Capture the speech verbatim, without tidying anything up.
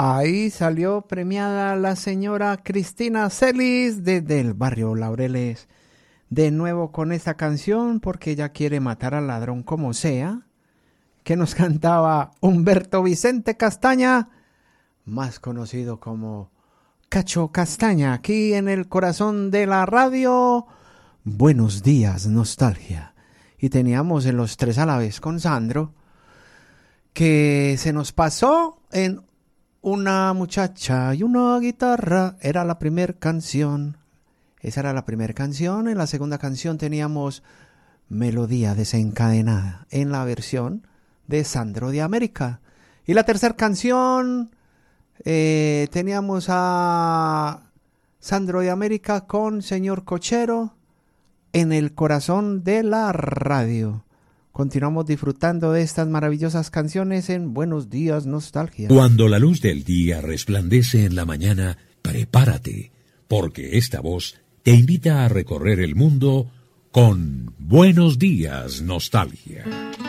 Ahí salió premiada la señora Cristina Celis desde el barrio Laureles. De nuevo con esta canción porque ella quiere matar al ladrón como sea, que nos cantaba Humberto Vicente Castaña, más conocido como Cacho Castaña, aquí en el corazón de la radio. Buenos días, nostalgia. Y teníamos en los tres a la vez con Sandro, que se nos pasó en Una muchacha y una guitarra, era la primera canción. Esa era la primera canción. En la segunda canción teníamos Melodía desencadenada, en la versión de Sandro de América. Y la tercera canción eh, teníamos a Sandro de América con Señor Cochero en el corazón de la radio. Continuamos disfrutando de estas maravillosas canciones en Buenos Días, Nostalgia. Cuando la luz del día resplandece en la mañana, prepárate, porque esta voz te invita a recorrer el mundo con Buenos Días, Nostalgia.